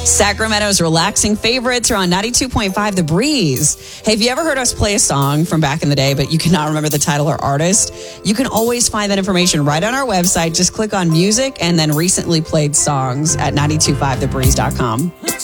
Sacramento's relaxing favorites are on 92.5 The Breeze. Hey, have you ever heard us play a song from back in the day, but you cannot remember the title or artist? You can always find that information right on our website. Just click on music and then recently played songs at 925thebreeze.com.